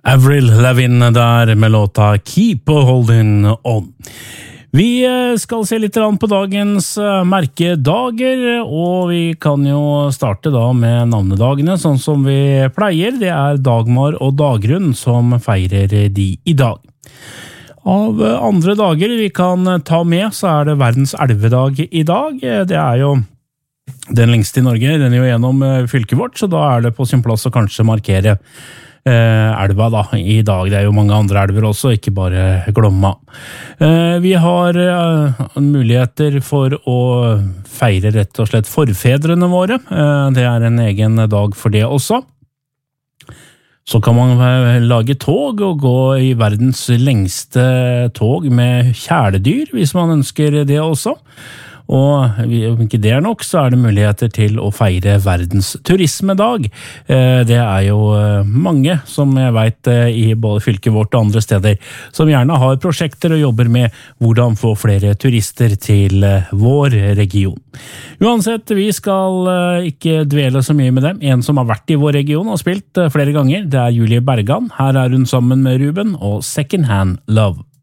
Avril Lavigne der med låta Keep Holding On. Vi skal se litt på dagens merkedager, og vi kan jo starte da med navnedagene, sånn som vi pleier. Det Dagmar og Dagrun som feirer de i dag. Av andre dager vi kan ta med, så det verdens elvedag i dag. Det jo den lengste i Norge, den jo gjennom fylket vårt, så da det på sin plass å kanskje markere elva da, i dag. Det jo mange andre elver også, ikke bare Glomma. Vi har muligheter for å feire rett og slett forfedrene våre. Det en egen dag for det også. Så kan man lage tog og gå i verdens lengste tog med kjæledyr, hvis man ønsker det også. Og om ikke det nok, så det muligheter til å feire verdens turismedag. Det jo mange, som jeg vet i både fylket vårt og andre steder, som gjerne har prosjekter og jobber med hvordan få flere turister til vår region. Uansett, vi skal ikke dvele så mye med dem. En som har vært i vår region og spilt flere ganger, det Julie Bergan. Her hun sammen med Ruben og Second Hand Love.